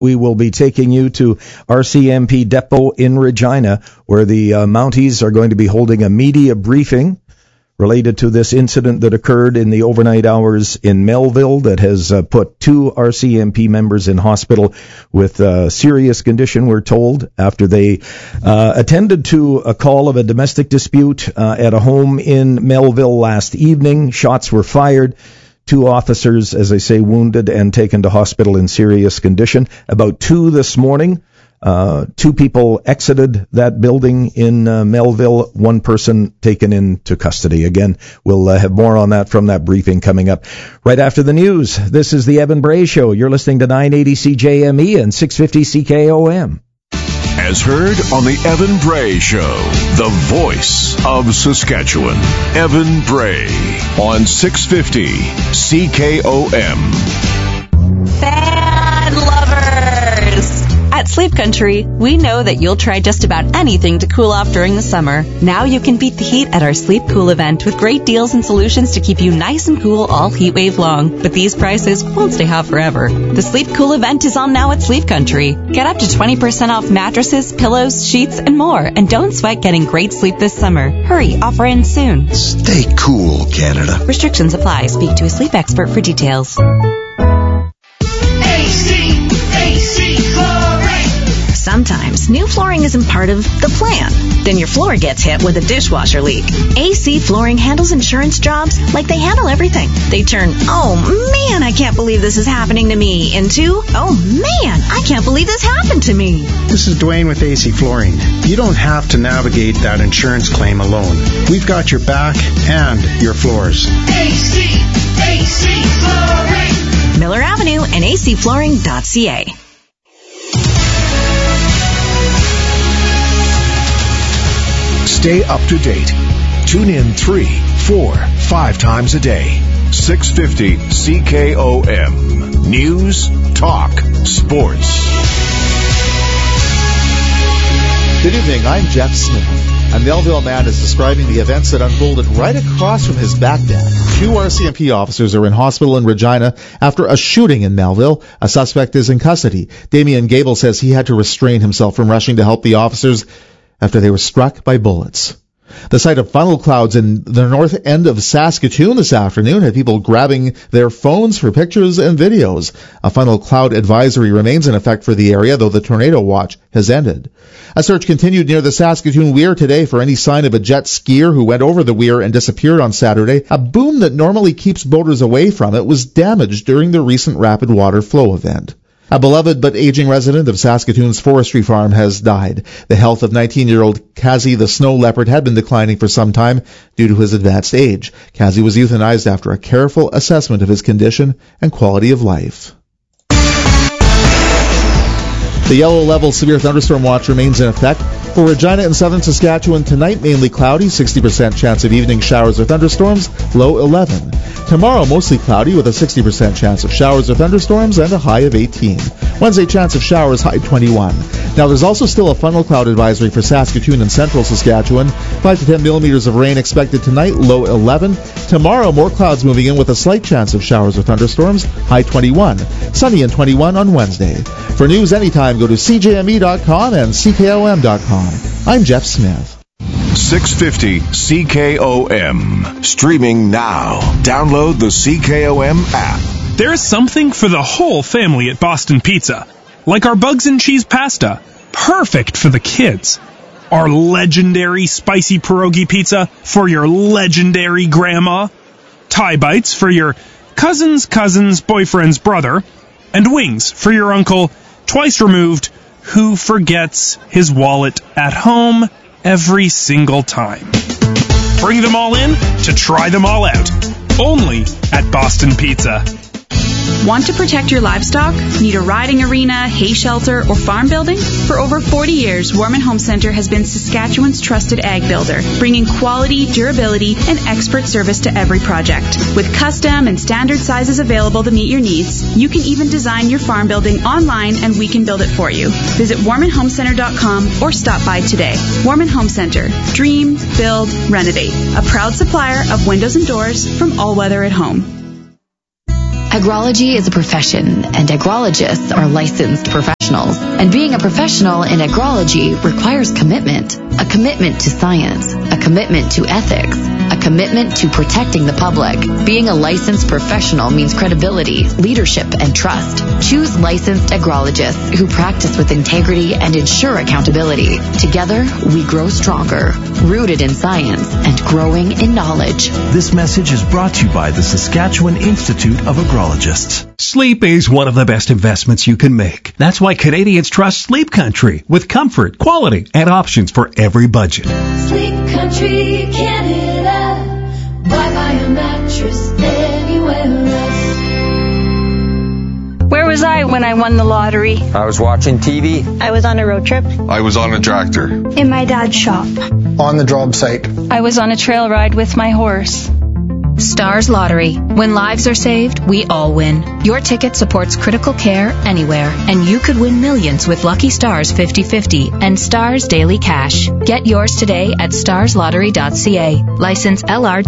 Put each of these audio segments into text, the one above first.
we will be taking you to RCMP Depot in Regina, where the Mounties are going to be holding a media briefing related to this incident that occurred in the overnight hours in Melville that has put 2 RCMP members in hospital with serious condition, we're told, after they attended to a call of a domestic dispute at a home in Melville last evening. Shots were fired. 2 officers, as I say, wounded and taken to hospital in serious condition. About 2 this morning, 2 people exited that building in Melville, 1 person taken into custody. Again, we'll have more on that from that briefing coming up right after the news. This is the Evan Bray Show. You're listening to 980 CJME and 650 CKOM. As heard on the Evan Bray Show, the voice of Saskatchewan. Evan Bray on 650 CKOM. Fan lovers! At Sleep Country, we know that you'll try just about anything to cool off during the summer. Now you can beat the heat at our Sleep Cool event with great deals and solutions to keep you nice and cool all heat wave long. But these prices won't stay hot forever. The Sleep Cool event is on now at Sleep Country. Get up to 20% off mattresses, pillows, sheets, and more. And don't sweat getting great sleep this summer. Hurry, offer ends soon. Stay cool, Canada. Restrictions apply. Speak to a sleep expert for details. AC Flooring. Sometimes new flooring isn't part of the plan. Then your floor gets hit with a dishwasher leak. AC Flooring handles insurance jobs like they handle everything. They turn, oh man, I can't believe this is happening to me, into, oh man, I can't believe this happened to me. This is Dwayne with AC Flooring. You don't have to navigate that insurance claim alone. We've got your back and your floors. AC Flooring. Miller Avenue and acflooring.ca. Stay up to date. Tune in 3, 4, 5 times a day. 650 CKOM. News, talk, sports. Good evening, I'm Jeff Smith. A Melville man is describing the events that unfolded right across from his back deck. 2 RCMP officers are in hospital in Regina after a shooting in Melville. A suspect is in custody. Damien Gable says he had to restrain himself from rushing to help the officers after they were struck by bullets. The sight of funnel clouds in the north end of Saskatoon this afternoon had people grabbing their phones for pictures and videos. A funnel cloud advisory remains in effect for the area, though the tornado watch has ended. A search continued near the Saskatoon Weir today for any sign of a jet skier who went over the weir and disappeared on Saturday. A boom that normally keeps boaters away from it was damaged during the recent rapid water flow event. A beloved but aging resident of Saskatoon's forestry farm has died. The health of 19-year-old Kazi the snow leopard had been declining for some time due to his advanced age. Kazi was euthanized after a careful assessment of his condition and quality of life. The yellow level severe thunderstorm watch remains in effect. For Regina and southern Saskatchewan tonight, mainly cloudy, 60% chance of evening showers or thunderstorms, low 11. Tomorrow, mostly cloudy with a 60% chance of showers or thunderstorms and a high of 18. Wednesday, chance of showers, high 21. Now, there's also still a funnel cloud advisory for Saskatoon and central Saskatchewan. 5 to 10 millimeters of rain expected tonight, low 11. Tomorrow, more clouds moving in with a slight chance of showers or thunderstorms, high 21. Sunny and 21 on Wednesday. For news anytime, go to CJME.com and CKOM.com. I'm Jeff Smith. 650 CKOM. Streaming now. Download the CKOM app. There's something for the whole family at Boston Pizza. Like our bugs and cheese pasta. Perfect for the kids. Our legendary spicy pierogi pizza for your legendary grandma. Thai bites for your cousin's boyfriend's brother. And wings for your uncle, twice removed, who forgets his wallet at home every single time. Bring them all in to try them all out. Only at Boston Pizza. Want to protect your livestock? Need a riding arena, hay shelter, or farm building? For over 40 years, Warman Home Center has been Saskatchewan's trusted ag builder, bringing quality, durability, and expert service to every project. With custom and standard sizes available to meet your needs, you can even design your farm building online and we can build it for you. Visit warmanhomecenter.com or stop by today. Warman Home Center. Dream, build, renovate. A proud supplier of windows and doors from All Weather at Home. Agrology is a profession, and agrologists are licensed professionals. And being a professional in agrology requires commitment. A commitment to science, a commitment to ethics, a commitment to protecting the public. Being a licensed professional means credibility, leadership, and trust. Choose licensed agrologists who practice with integrity and ensure accountability. Together, we grow stronger, rooted in science and growing in knowledge. This message is brought to you by the Saskatchewan Institute of Agrologists. Sleep is one of the best investments you can make. That's why Canadians trust Sleep Country with comfort, quality, and options for every budget. Sleep Country, Canada. Why buy a mattress anywhere else? Where was I when I won the lottery? I was watching TV. I was on a road trip. I was on a tractor. In my dad's shop. On the job site. I was on a trail ride with my horse. Stars Lottery. When lives are saved, we all win. Your ticket supports critical care anywhere, and you could win millions with Lucky Stars 50/50 and Stars Daily Cash. Get yours today at starslottery.ca. License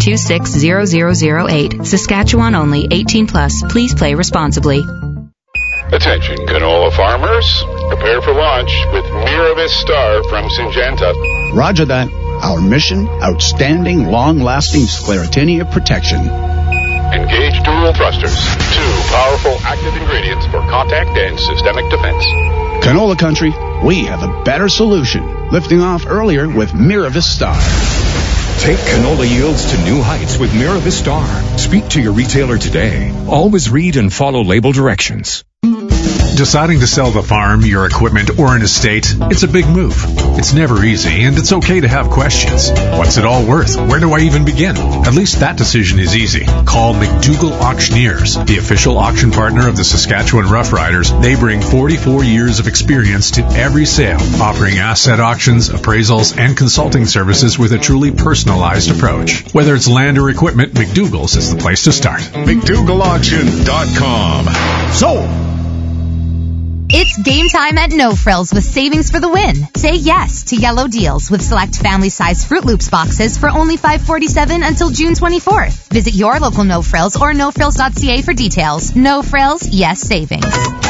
LR260008. Saskatchewan only. 18+. Please play responsibly. Attention canola farmers, prepare for launch with Miravis Star from Syngenta. Roger that. Our mission, outstanding, long-lasting sclerotinia protection. Engage dual thrusters, 2 powerful active ingredients for contact and systemic defense. Canola country, we have a better solution. Lifting off earlier with Miravis Star. Take canola yields to new heights with Miravis Star. Speak to your retailer today. Always read and follow label directions. Deciding to sell the farm, your equipment, or an estate, it's a big move. It's never easy, and it's okay to have questions. What's it all worth? Where do I even begin? At least that decision is easy. Call McDougall Auctioneers, the official auction partner of the Saskatchewan Roughriders. They bring 44 years of experience to every sale, offering asset auctions, appraisals, and consulting services with a truly personalized approach. Whether it's land or equipment, McDougall's is the place to start. McDougallAuction.com. So, it's game time at No Frills with savings for the win. Say yes to yellow deals with select family-size Fruit Loops boxes for only $5.47 until June 24th. Visit your local No Frills or nofrills.ca for details. No Frills, yes savings.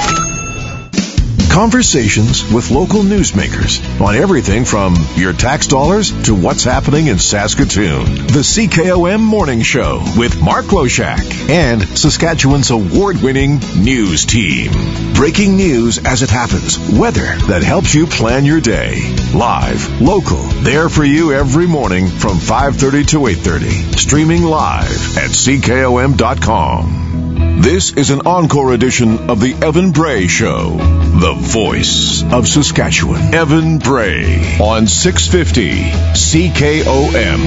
Conversations with local newsmakers on everything from your tax dollars to what's happening in Saskatoon. The CKOM Morning Show with Mark Loshak and Saskatchewan's award-winning news team. Breaking news as it happens. Weather that helps you plan your day. Live, local, there for you every morning from 5:30 to 8:30. Streaming live at CKOM.com. This is an encore edition of the Evan Bray Show, the voice of Saskatchewan. Evan Bray on 650 CKOM.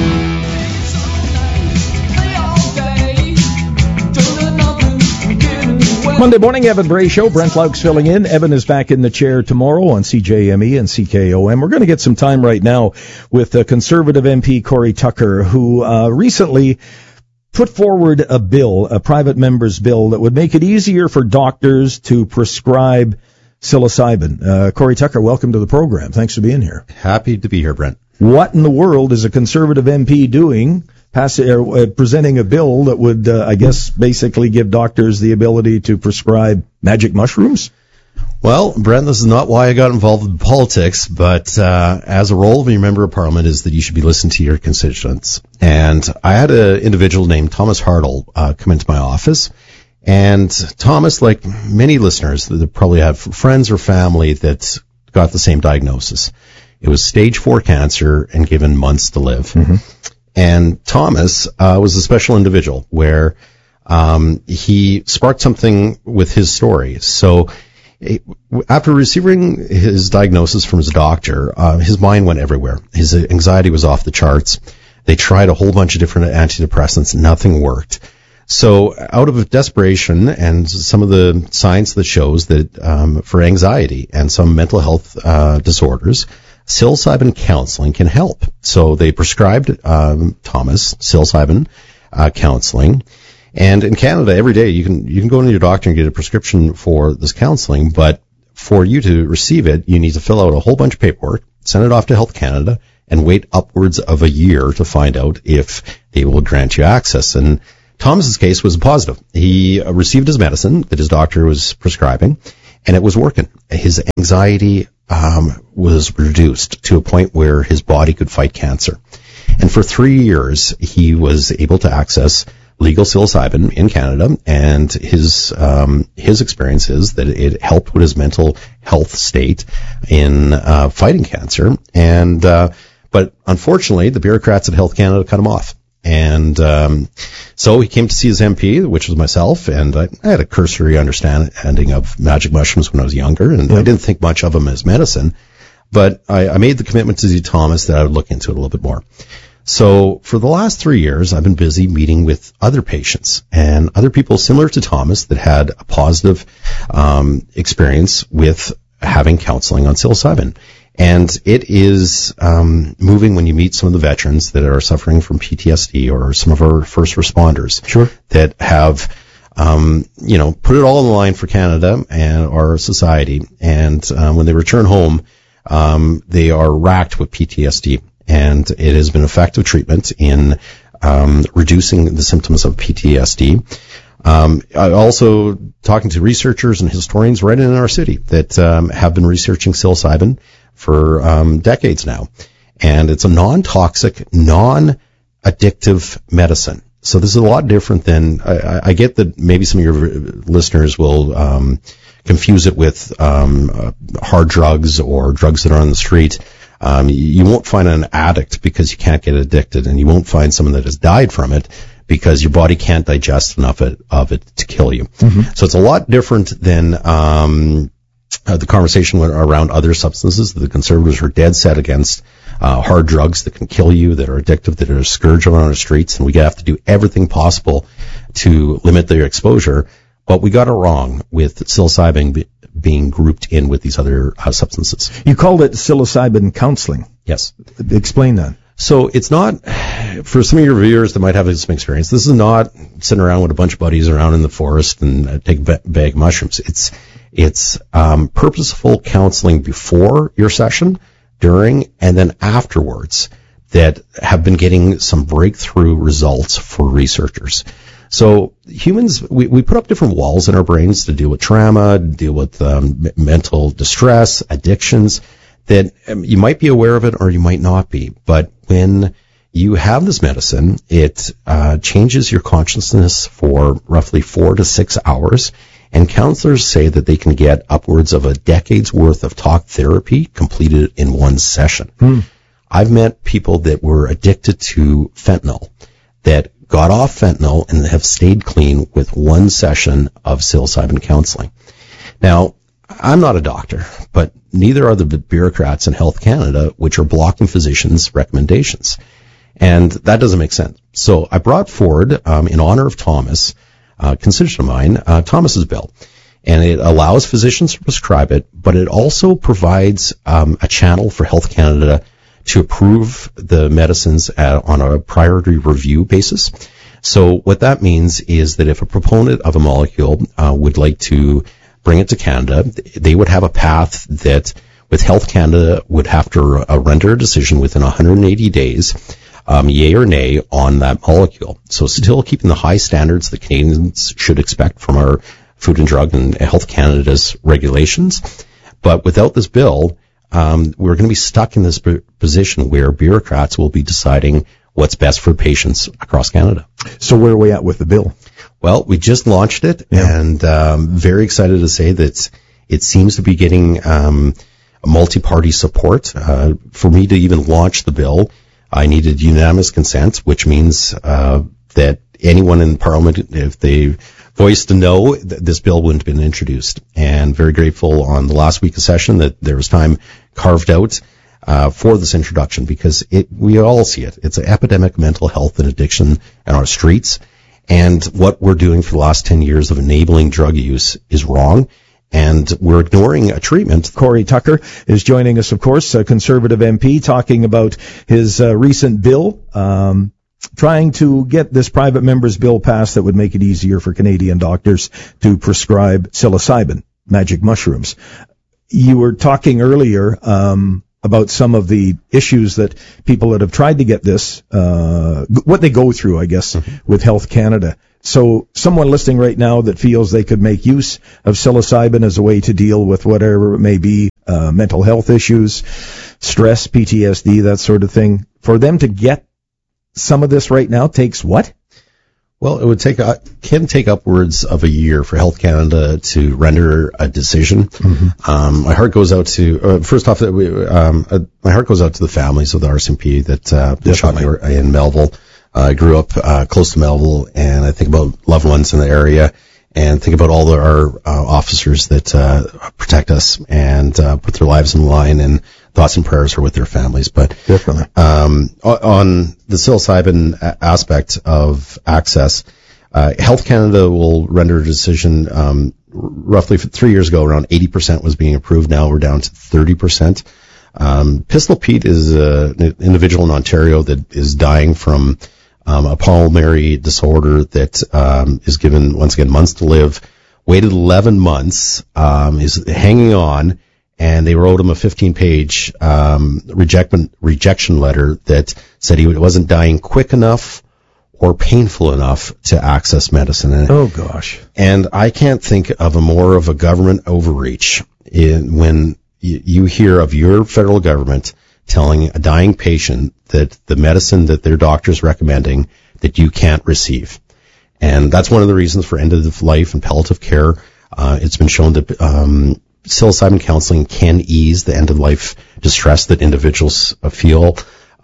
Monday morning, Evan Bray Show. Brent Laux filling in. Evan is back in the chair tomorrow on CJME and CKOM. We're going to get some time right now with Conservative MP Cory Tucker, who recently put forward a bill, a private member's bill, that would make it easier for doctors to prescribe psilocybin. Cory Tucker, welcome to the program. Thanks for being here. Happy to be here, Brent. What in the world is a Conservative MP doing, presenting a bill that would, I guess, basically give doctors the ability to prescribe magic mushrooms? Well, Brent, this is not why I got involved in politics, but as a role of a member of Parliament is that you should be listening to your constituents. And I had an individual named Thomas Hartle come into my office. And Thomas, like many listeners that probably have friends or family that got the same diagnosis. It was stage 4 cancer and given months to live. Mm-hmm. And Thomas was a special individual where he sparked something with his story. So after receiving his diagnosis from his doctor, his mind went everywhere. His anxiety was off the charts. They tried a whole bunch of different antidepressants. Nothing worked. So out of desperation and some of the science that shows that for anxiety and some mental health disorders, psilocybin counseling can help. So they prescribed Thomas psilocybin counseling. And in Canada, every day you can go to your doctor and get a prescription for this counseling, but for you to receive it, you need to fill out a whole bunch of paperwork, send it off to Health Canada, and wait upwards of a year to find out if they will grant you access. And Thomas's case was positive. He received his medicine that his doctor was prescribing, and it was working. His anxiety was reduced to a point where his body could fight cancer. And for 3 years, he was able to access legal psilocybin in Canada, and his experience is that it helped with his mental health state in fighting cancer. And but unfortunately, the bureaucrats at Health Canada cut him off. And so he came to see his MP, which was myself, and I had a cursory understanding of magic mushrooms when I was younger, and I didn't think much of them as medicine. But I made the commitment to see Thomas that I would look into it a little bit more. So for the last 3 years, I've been busy meeting with other patients and other people similar to Thomas that had a positive experience with having counseling on psilocybin. And it is moving when you meet some of the veterans that are suffering from PTSD, or some of our first responders that have put it all on the line for Canada and our society. And when they return home, they are racked with PTSD. And it has been effective treatment in reducing the symptoms of PTSD. I also talking to researchers and historians right in our city that have been researching psilocybin for decades now. And it's a non-toxic, non-addictive medicine. So this is a lot different than, I get that maybe some of your listeners will confuse it with hard drugs or drugs that are on the street. You won't find an addict because you can't get addicted, and you won't find someone that has died from it because your body can't digest enough of it to kill you. Mm-hmm. So it's a lot different than the conversation around other substances. The conservatives are dead set against hard drugs that can kill you, that are addictive, that are a scourge around the streets, and we have to do everything possible to limit their exposure. But we got it wrong with psilocybin being grouped in with these other substances. You called it psilocybin counseling. Yes. Explain that. So it's not, for some of your viewers that might have some experience, this is not sitting around with a bunch of buddies around in the forest and take a bag of mushrooms. It's purposeful counseling before your session, during, and then afterwards that have been getting some breakthrough results for researchers. So humans, we put up different walls in our brains to deal with trauma, deal with mental distress, addictions, that you might be aware of it or you might not be. But when you have this medicine, it changes your consciousness for roughly 4 to 6 hours. And counselors say that they can get upwards of a decade's worth of talk therapy completed in one session. I've met people that were addicted to fentanyl that got off fentanyl and have stayed clean with one session of psilocybin counseling. Now, I'm not a doctor, but neither are the bureaucrats in Health Canada, which are blocking physicians' recommendations. And that doesn't make sense. So I brought forward, in honor of Thomas, constituent of mine, Thomas's bill. And it allows physicians to prescribe it, but it also provides a channel for Health Canada to approve the medicines on a priority review basis. So what that means is that if a proponent of a molecule would like to bring it to Canada, they would have a path that with Health Canada would have to render a decision within 180 days, yay or nay on that molecule. So still keeping the high standards that Canadians should expect from our Food and Drug and Health Canada's regulations. But without this bill, we're going to be stuck in this position where bureaucrats will be deciding what's best for patients across Canada. So where are we at with the bill? Well, we just launched it, and very excited to say that it seems to be getting multi-party support. For me to even launch the bill, I needed unanimous consent, which means that anyone in Parliament, if they voiced a no, this bill wouldn't have been introduced. And very grateful on the last week of session that there was time carved out for this introduction, because we all see it. It's an epidemic of mental health and addiction in our streets. And what we're doing for the last 10 years of enabling drug use is wrong. And we're ignoring a treatment. Corey Tucker is joining us, of course, a Conservative MP, talking about his recent bill, trying to get this private member's bill passed that would make it easier for Canadian doctors to prescribe psilocybin, magic mushrooms. You were talking earlier about some of the issues that people that have tried to get this, what they go through, I guess, with Health Canada. So someone listening right now that feels they could make use of psilocybin as a way to deal with whatever it may be, mental health issues, stress, PTSD, that sort of thing, for them to get some of this right now takes what? Well, it would can take upwards of a year for Health Canada to render a decision. My heart goes out to first off. My heart goes out to the families of the RCMP that shot me in Melville. I grew up close to Melville, and I think about loved ones in the area, and think about all our officers that protect us and put their lives on the line. And thoughts and prayers are with their families. But definitely on the psilocybin aspect of access, Health Canada will render a decision. Roughly 3 years ago, around 80% was being approved. Now we're down to 30%. Pistol Pete is an individual in Ontario that is dying from a pulmonary disorder that is given, once again, months to live. Waited 11 months, is hanging on, and they wrote him a 15-page rejection letter that said he wasn't dying quick enough or painful enough to access medicine. Oh, gosh. And I can't think of more of a government overreach when you hear of your federal government telling a dying patient that the medicine that their doctor's recommending that you can't receive. And that's one of the reasons for end-of-life and palliative care. It's been shown that psilocybin counseling can ease the end-of-life distress that individuals feel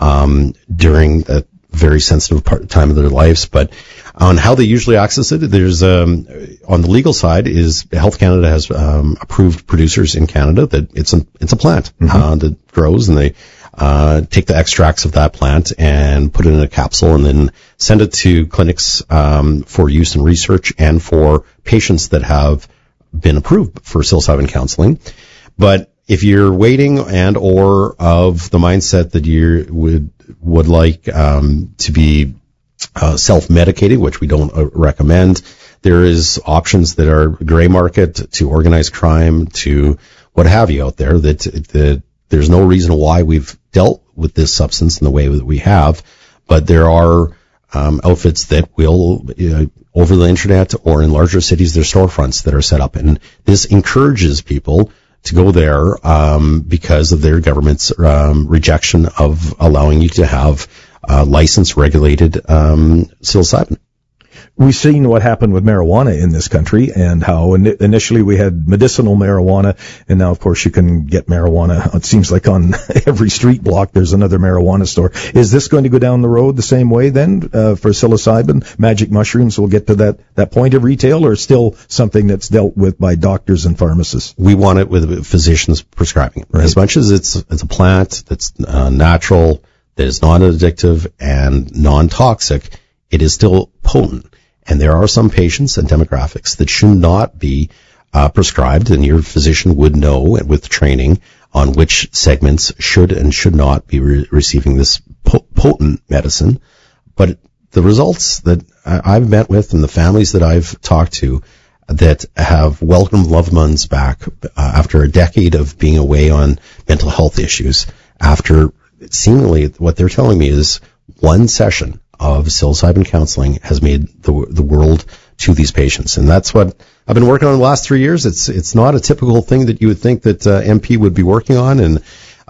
during a very sensitive time of their lives. But on how they usually access it, there's on the legal side is Health Canada has approved producers in Canada that it's a plant that grows, and they take the extracts of that plant and put it in a capsule and then send it to clinics for use in research and for patients that have been approved for psilocybin counseling. But if you're waiting and or of the mindset that you would like to be self-medicating, which we don't recommend, there is options that are gray market to organized crime to what have you out there that there's no reason why we've dealt with this substance in the way that we have, but there are outfits that will, over the internet or in larger cities, there's storefronts that are set up, and this encourages people to go there because of their government's rejection of allowing you to have licensed, regulated psilocybin. We've seen what happened with marijuana in this country and how initially we had medicinal marijuana, and now, of course, you can get marijuana. It seems like on every street block there's another marijuana store. Is this going to go down the road the same way then for psilocybin? Magic mushrooms will get to that point of retail, or still something that's dealt with by doctors and pharmacists? We want it with physicians prescribing it. Right. As much as it's a plant that's natural, that is non-addictive and non-toxic, it is still potent. And there are some patients and demographics that should not be prescribed, and your physician would know with training on which segments should and should not be receiving this potent medicine. But the results that I've met with and the families that I've talked to that have welcomed loved ones back after a decade of being away on mental health issues, after seemingly what they're telling me is one session of psilocybin counseling has made the world to these patients. And that's what I've been working on the last 3 years. It's not a typical thing that you would think that MP would be working on. And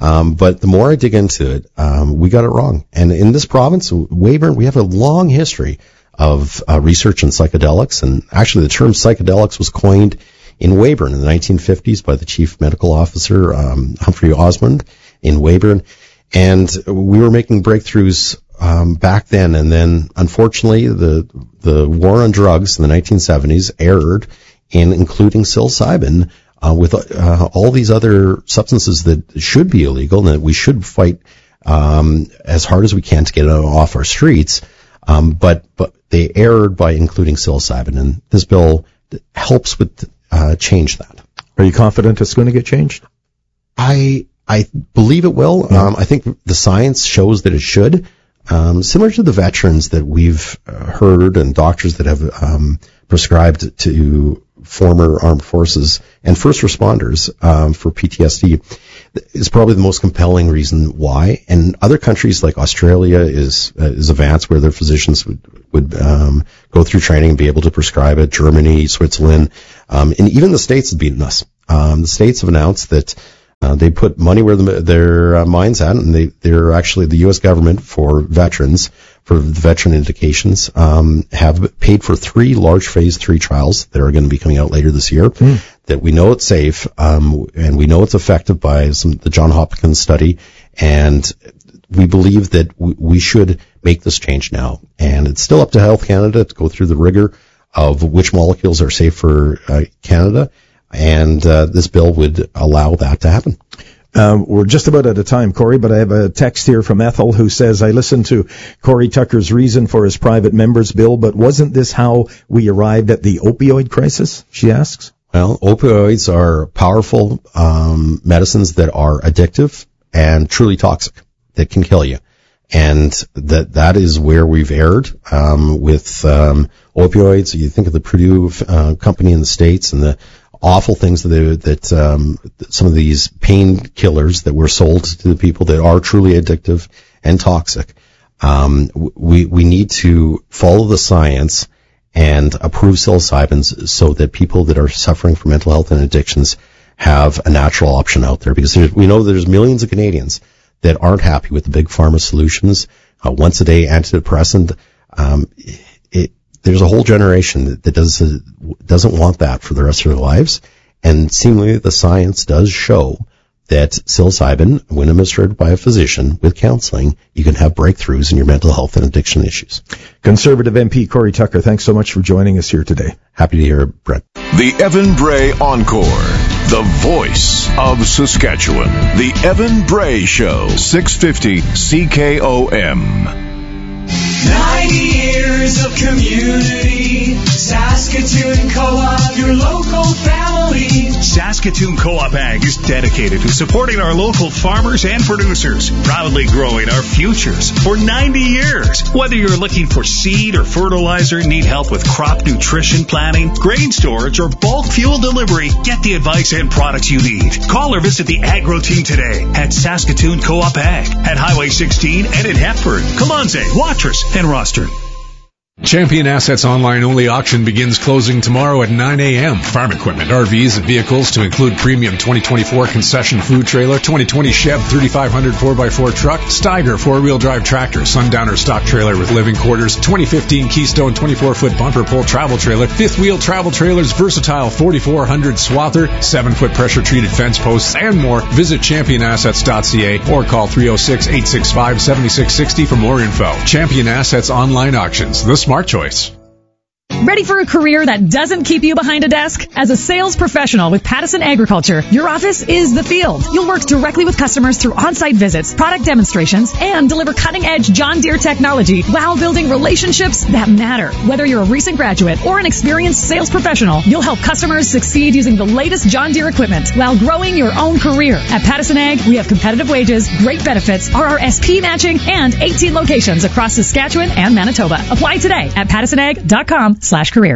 but the more I dig into it, we got it wrong. And in this province, Weyburn, we have a long history of research in psychedelics. And actually the term psychedelics was coined in Weyburn in the 1950s by the chief medical officer, Humphrey Osmond in Weyburn. And we were making breakthroughs back then, and then unfortunately the war on drugs in the 1970s erred in including psilocybin with all these other substances that should be illegal and that we should fight as hard as we can to get them off our streets. But they erred by including psilocybin, and this bill helps with change that. Are you confident it's going to get changed? I believe it will. I think the science shows that it should. Similar to the veterans that we've heard and doctors that have prescribed to former armed forces and first responders for PTSD, is probably the most compelling reason why. And other countries like Australia is advanced, where their physicians would go through training and be able to prescribe it. Germany, Switzerland, and even the States have beaten us. The States have announced that they put money where their mind's at, and they're actually, the U.S. government for veterans, for the veteran indications, have paid for 3 large phase 3 trials that are going to be coming out later this year, that we know it's safe, and we know it's effective by the Johns Hopkins study, and we believe that we should make this change now. And it's still up to Health Canada to go through the rigor of which molecules are safe for Canada, and this bill would allow that to happen. We're just about out of time, Corey, but I have a text here from Ethel who says, I listened to Corey Tucker's reason for his private members bill, but wasn't this how we arrived at the opioid crisis, she asks? Well, opioids are powerful medicines that are addictive and truly toxic, that can kill you. And that is where we've erred with opioids. You think of the Purdue company in the States and the awful things that some of these painkillers that were sold to the people that are truly addictive and toxic. We need to follow the science and approve psilocybins so that people that are suffering from mental health and addictions have a natural option out there, because we know there's millions of Canadians that aren't happy with the big pharma solutions, once a day antidepressant. There's a whole generation that doesn't want that for the rest of their lives. And seemingly the science does show that psilocybin, when administered by a physician with counseling, you can have breakthroughs in your mental health and addiction issues. Conservative MP Corey Tucker, thanks so much for joining us here today. Happy to hear it, Brett. The Evan Bray Encore, the voice of Saskatchewan. The Evan Bray Show, 650 CKOM. 90 years of community, Saskatoon Co-op, your local family. Saskatoon Co-op Ag is dedicated to supporting our local farmers and producers, proudly growing our futures for 90 years. Whether you're looking for seed or fertilizer, need help with crop nutrition planning, grain storage, or bulk fuel delivery, get the advice and products you need. Call or visit the Agro Team today at Saskatoon Co-op Ag at Highway 16 and in Hepburn, Colonze, Watrous, and Rosthern. Champion Assets online only auction begins closing tomorrow at 9 a.m. Farm equipment, RVs, and vehicles to include premium 2024 concession food trailer, 2020 Chev 3500 4x4 truck, Steiger 4-wheel drive tractor, Sundowner stock trailer with living quarters, 2015 Keystone 24-foot bumper pull travel trailer, fifth wheel travel trailers, versatile 4400 swather, 7-foot pressure treated fence posts, and more. Visit championassets.ca or call 306-865-7660 for more info. Champion Assets online auctions. The smart choice. Ready for a career that doesn't keep you behind a desk? As a sales professional with Pattison Agriculture, your office is the field. You'll work directly with customers through on-site visits, product demonstrations, and deliver cutting-edge John Deere technology while building relationships that matter. Whether you're a recent graduate or an experienced sales professional, you'll help customers succeed using the latest John Deere equipment while growing your own career. At Pattison Ag, we have competitive wages, great benefits, RRSP matching, and 18 locations across Saskatchewan and Manitoba. Apply today at pattisonag.com/careers.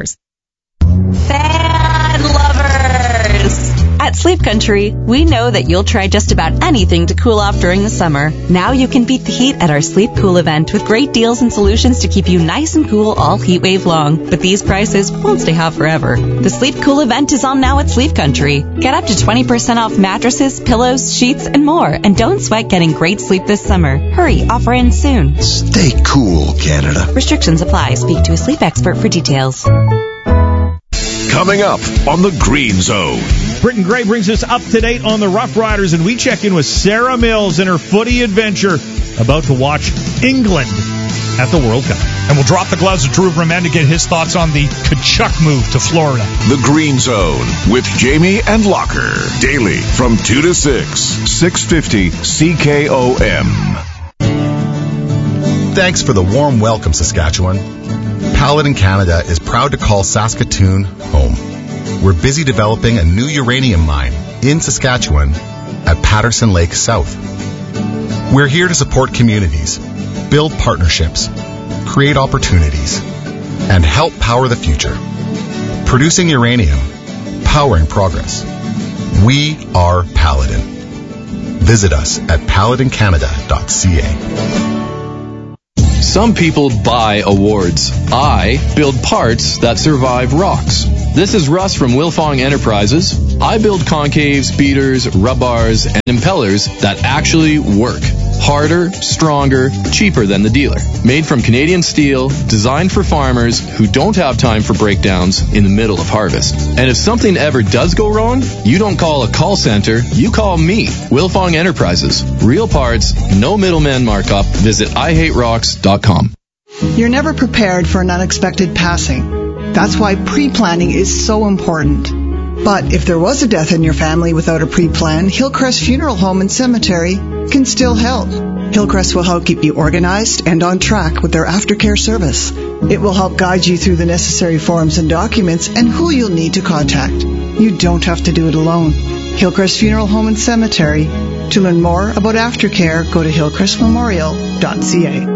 Fan lovers! At Sleep Country, we know that you'll try just about anything to cool off during the summer. Now you can beat the heat at our Sleep Cool event with great deals and solutions to keep you nice and cool all heat wave long. But these prices won't stay hot forever. The Sleep Cool event is on now at Sleep Country. Get up to 20% off mattresses, pillows, sheets, and more. And don't sweat getting great sleep this summer. Hurry, offer ends soon. Stay cool, Canada. Restrictions apply. Speak to a sleep expert for details. Coming up on the Green Zone. Britton Gray brings us up to date on the Rough Riders, and we check in with Sarah Mills and her footy adventure, about to watch England at the World Cup. And we'll drop the gloves to Drew Verman to get his thoughts on the Kachuk move to Florida. The Green Zone with Jamie and Locker. Daily from 2 to 6. 650 CKOM. Thanks for the warm welcome, Saskatchewan. Paladin Canada is proud to call Saskatoon home. We're busy developing a new uranium mine in Saskatchewan at Patterson Lake South. We're here to support communities, build partnerships, create opportunities, and help power the future. Producing uranium, powering progress. We are Paladin. Visit us at paladincanada.ca. Some people buy awards. I build parts that survive rocks. This is Russ from Wilfong Enterprises. I build concaves, beaters, rub bars, and impellers that actually work. Harder, stronger, cheaper than the dealer. Made from Canadian steel, designed for farmers who don't have time for breakdowns in the middle of harvest. And if something ever does go wrong, you don't call a call center, you call me, Wilfong Enterprises. Real parts, no middleman markup. Visit IHateRocks.com. You're never prepared for an unexpected passing. That's why pre-planning is so important. But if there was a death in your family without a pre-plan, Hillcrest Funeral Home and Cemetery can still help. Hillcrest will help keep you organized and on track with their aftercare service. It will help guide you through the necessary forms and documents and who you'll need to contact. You don't have to do it alone. Hillcrest Funeral Home and Cemetery. To learn more about aftercare, go to hillcrestmemorial.ca.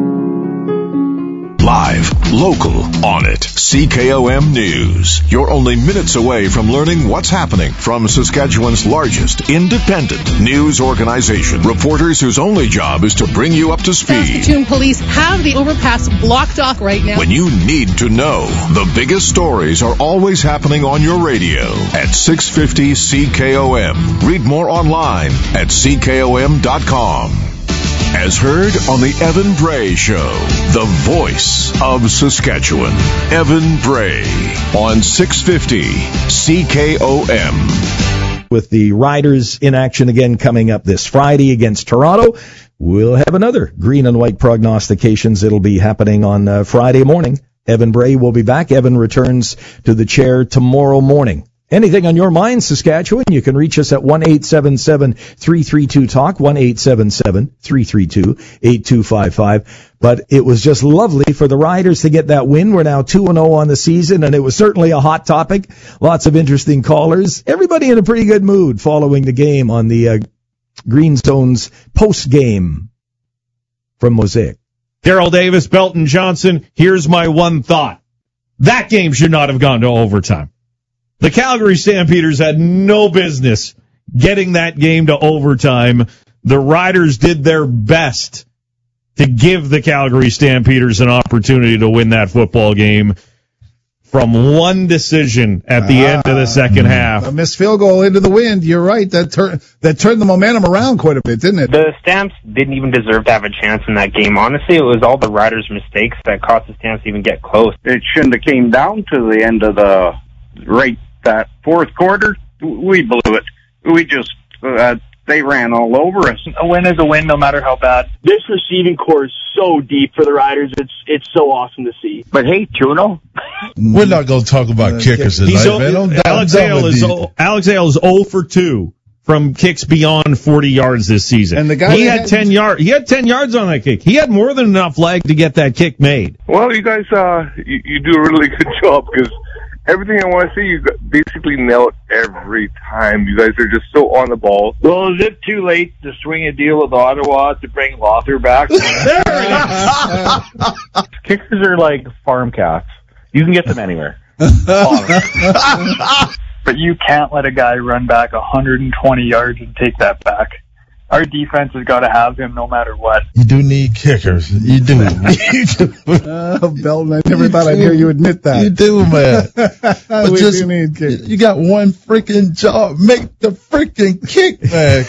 Live, local, on it. CKOM News. You're only minutes away from learning what's happening from Saskatchewan's largest independent news organization. Reporters whose only job is to bring you up to speed. Saskatoon police have the overpass blocked off right now. When you need to know, the biggest stories are always happening on your radio at 650 CKOM. Read more online at CKOM.com. As heard on the Evan Bray Show, the voice of Saskatchewan. Evan Bray on 650 CKOM. With the Riders in action again coming up this Friday against Toronto, we'll have another green and white prognostications. It'll be happening on Friday morning. Evan Bray will be back. Evan returns to the chair tomorrow morning. Anything on your mind, Saskatchewan, you can reach us at 1-877-332-TALK, 1-877-332-8255. But it was just lovely for the Riders to get that win. We're now 2-0 on the season, and it was certainly a hot topic. Lots of interesting callers. Everybody in a pretty good mood following the game on the Green Zone's post-game from Mosaic. Daryl Davis, Belton Johnson, here's my one thought. That game should not have gone to overtime. The Calgary Stampeders had no business getting that game to overtime. The Riders did their best to give the Calgary Stampeders an opportunity to win that football game from one decision at the end of the second half. A missed field goal into the wind. You're right. That turned the momentum around quite a bit, didn't it? The Stamps didn't even deserve to have a chance in that game. Honestly, it was all the Riders' mistakes that cost the Stamps to even get close. It shouldn't have came down to the end of that fourth quarter. We blew it. We just, they ran all over us. A win is a win, no matter how bad. This receiving core is so deep for the Riders. It's so awesome to see. But hey, Juno, we're not going to talk about kickers tonight, man. Alex Hale is 0 for 2 from kicks beyond 40 yards this season. And the guy he had 10 yards. He had 10 yards on that kick. He had more than enough leg to get that kick made. Well, you guys, you do a really good job because everything I want to see, you basically nail it every time. You guys are just so on the ball. Well, is it too late to swing a deal with Ottawa to bring Lothar back? Kickers are like farm cats. You can get them anywhere. But you can't let a guy run back 120 yards and take that back. Our defense has got to have him no matter what. You do need kickers. You do. Belton, I never thought I'd hear you admit that. You do, man. But we do need kickers. You got one freaking job. Make the freaking kick, man.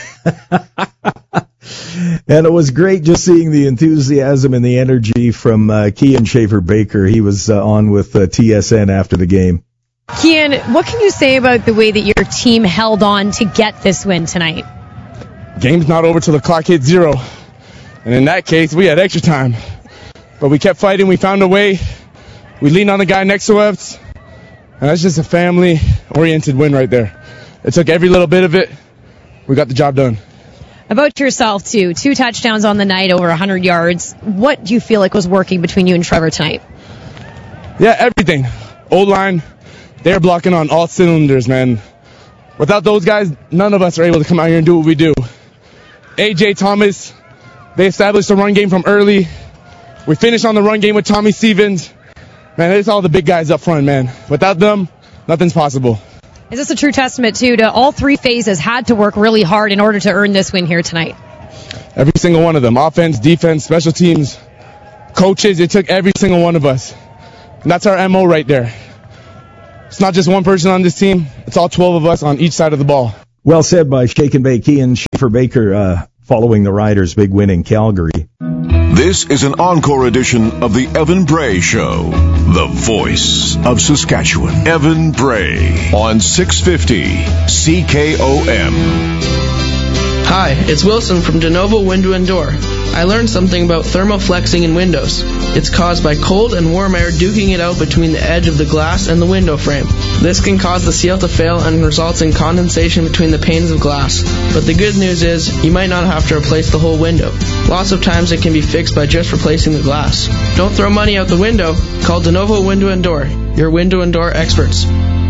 And it was great just seeing the enthusiasm and the energy from Kian Schaefer-Baker. He was on with TSN after the game. Kian, what can you say about the way that your team held on to get this win tonight? Game's not over till the clock hits 0. And in that case, we had extra time. But we kept fighting. We found a way. We leaned on the guy next to us. And that's just a family-oriented win right there. It took every little bit of it. We got the job done. About yourself, too. 2 touchdowns on the night, over 100 yards. What do you feel like was working between you and Trevor tonight? Yeah, everything. O-line, they're blocking on all cylinders, man. Without those guys, none of us are able to come out here and do what we do. A.J. Thomas, they established a run game from early. We finished on the run game with Tommy Stevens. Man, it's all the big guys up front, man. Without them, nothing's possible. Is this a true testament, too, to all three phases had to work really hard in order to earn this win here tonight? Every single one of them. Offense, defense, special teams, coaches. It took every single one of us. And that's our MO right there. It's not just one person on this team. It's all 12 of us on each side of the ball. Well said by Shake and Bake Ian Schaefer-Baker following the Riders' big win in Calgary. This is an encore edition of the Evan Bray Show, the voice of Saskatchewan. Evan Bray on 650 CKOM. Hi, it's Wilson from De Novo Window and Door. I learned something about thermoflexing in windows. It's caused by cold and warm air duking it out between the edge of the glass and the window frame. This can cause the seal to fail and results in condensation between the panes of glass. But the good news is, you might not have to replace the whole window. Lots of times it can be fixed by just replacing the glass. Don't throw money out the window. Call De Novo Window and Door, your window and door experts.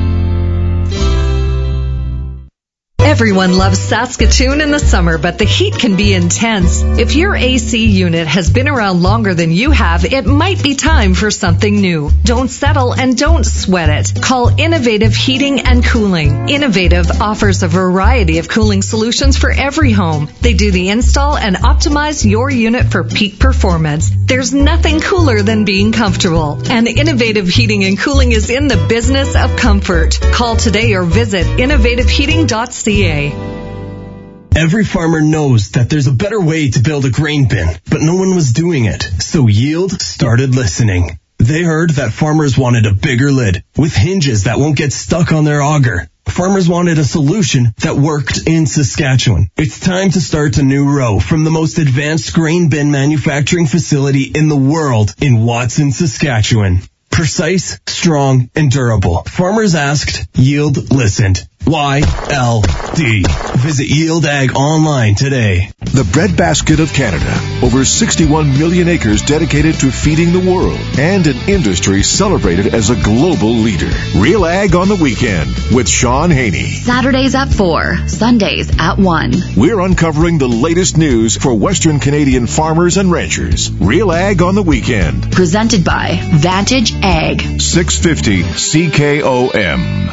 Everyone loves Saskatoon in the summer, but the heat can be intense. If your AC unit has been around longer than you have, it might be time for something new. Don't settle and don't sweat it. Call Innovative Heating and Cooling. Innovative offers a variety of cooling solutions for every home. They do the install and optimize your unit for peak performance. There's nothing cooler than being comfortable. And Innovative Heating and Cooling is in the business of comfort. Call today or visit innovativeheating.ca. Every farmer knows that there's a better way to build a grain bin, but no one was doing it. So Yield started listening. They heard that farmers wanted a bigger lid with hinges that won't get stuck on their auger. Farmers wanted a solution that worked in Saskatchewan. It's time to start a new row from the most advanced grain bin manufacturing facility in the world in Watson, Saskatchewan. Precise, strong, and durable. Farmers asked, Yield listened. YLD. Visit Yield Ag online today. The breadbasket of Canada. Over 61 million acres dedicated to feeding the world. And an industry celebrated as a global leader. Real Ag on the Weekend with Sean Haney. Saturdays at 4, Sundays at 1. We're uncovering the latest news for Western Canadian farmers and ranchers. Real Ag on the Weekend. Presented by Vantage Ag. 650 CKOM.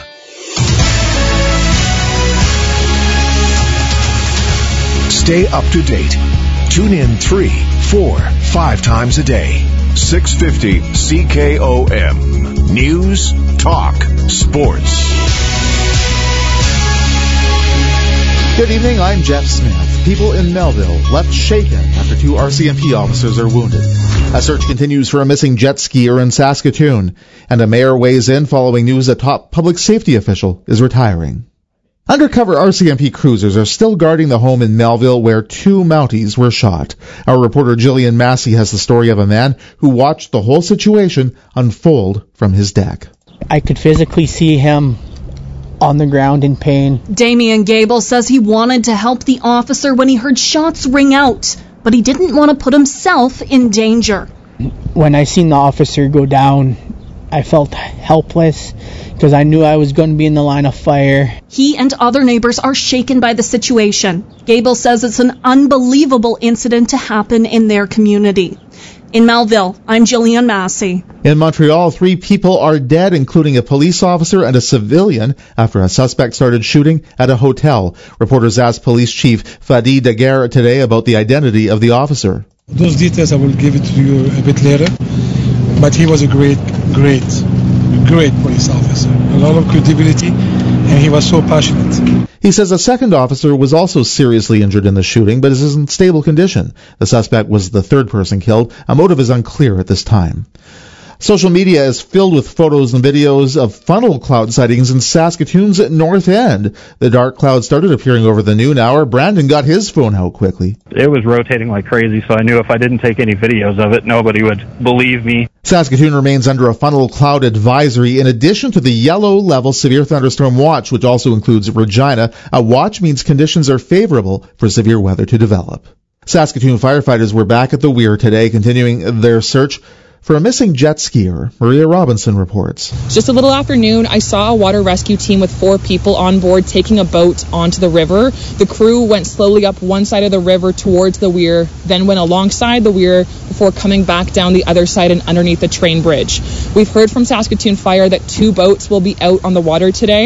Stay up to date. Tune in 3, 4, 5 times a day. 650 CKOM. News, talk, sports. Good evening, I'm Jeff Smith. People in Melville left shaken after 2 RCMP officers are wounded. A search continues for a missing jet skier in Saskatoon, and a mayor weighs in following news a top public safety official is retiring. Undercover RCMP cruisers are still guarding the home in Melville where 2 Mounties were shot. Our reporter Jillian Massey has the story of a man who watched the whole situation unfold from his deck. I could physically see him on the ground in pain. Damian Gable says he wanted to help the officer when he heard shots ring out, but he didn't want to put himself in danger. When I seen the officer go down, I felt helpless because I knew I was going to be in the line of fire. He and other neighbors are shaken by the situation. Gable says it's an unbelievable incident to happen in their community. In Melville, I'm Jillian Massey. In Montreal, 3 people are dead, including a police officer and a civilian, after a suspect started shooting at a hotel. Reporters asked Police Chief Fadi Daguerre today about the identity of the officer. Those details I will give it to you a bit later, but he was a great police officer. A lot of credibility, and he was so passionate. He says a second officer was also seriously injured in the shooting, but is in stable condition. The suspect was the third person killed. A motive is unclear at this time. Social media is filled with photos and videos of funnel cloud sightings in Saskatoon's North End. The dark cloud started appearing over the noon hour. Brandon got his phone out quickly. It was rotating like crazy, so I knew if I didn't take any videos of it, nobody would believe me. Saskatoon remains under a funnel cloud advisory in addition to the yellow level severe thunderstorm watch, which also includes Regina. A watch means conditions are favorable for severe weather to develop. Saskatoon firefighters were back at the Weir today, continuing their search for a missing jet skier. Maria Robinson reports. Just a little after noon, I saw a water rescue team with 4 people on board taking a boat onto the river. The crew went slowly up one side of the river towards the weir, then went alongside the weir before coming back down the other side and underneath the train bridge. We've heard from Saskatoon Fire that 2 boats will be out on the water today.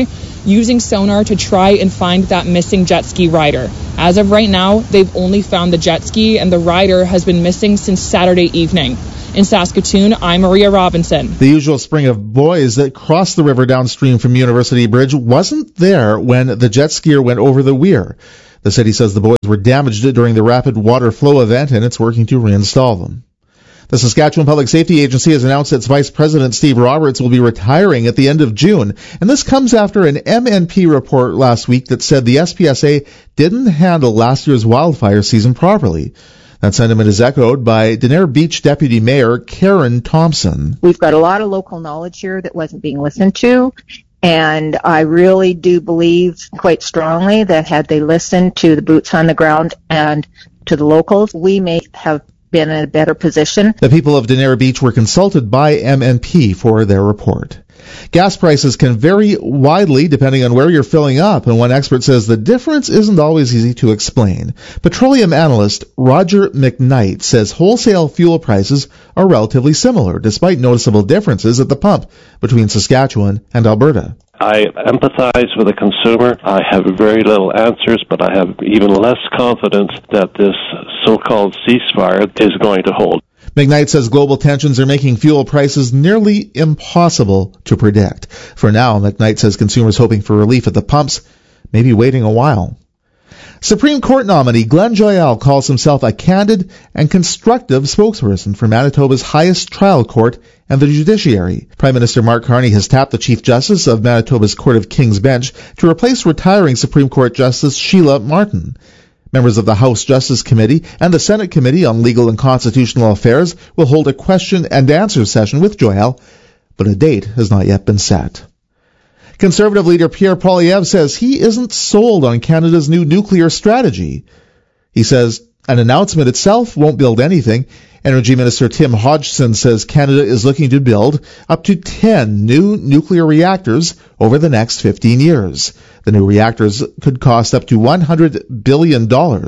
using sonar to try and find that missing jet ski rider. As of right now, they've only found the jet ski, and the rider has been missing since Saturday evening. In Saskatoon, I'm Maria Robinson. The usual spring of boys that crossed the river downstream from University Bridge wasn't there when the jet skier went over the weir. The city says the boys were damaged during the rapid water flow event, and it's working to reinstall them. The Saskatchewan Public Safety Agency has announced its Vice President Steve Roberts will be retiring at the end of June, and this comes after an MNP report last week that said the SPSA didn't handle last year's wildfire season properly. That sentiment is echoed by Danair Beach Deputy Mayor Karen Thompson. We've got a lot of local knowledge here that wasn't being listened to, and I really do believe quite strongly that had they listened to the boots on the ground and to the locals, we may have been in a better position. The people of Danair Beach were consulted by MNP for their report. Gas prices can vary widely depending on where you're filling up, and one expert says the difference isn't always easy to explain. Petroleum analyst Roger McKnight says wholesale fuel prices are relatively similar, despite noticeable differences at the pump between Saskatchewan and Alberta. I empathize with the consumer. I have very little answers, but I have even less confidence that this so-called ceasefire is going to hold. McKnight says global tensions are making fuel prices nearly impossible to predict. For now, McKnight says consumers hoping for relief at the pumps may be waiting a while. Supreme Court nominee Glenn Joyal calls himself a candid and constructive spokesperson for Manitoba's highest trial court and the judiciary. Prime Minister Mark Carney has tapped the Chief Justice of Manitoba's Court of King's Bench to replace retiring Supreme Court Justice Sheila Martin. Members of the House Justice Committee and the Senate Committee on Legal and Constitutional Affairs will hold a question and answer session with Joyal, but a date has not yet been set. Conservative leader Pierre Poilievre says he isn't sold on Canada's new nuclear strategy. He says an announcement itself won't build anything. Energy Minister Tim Hodgson says Canada is looking to build up to 10 new nuclear reactors over the next 15 years. The new reactors could cost up to $100 billion,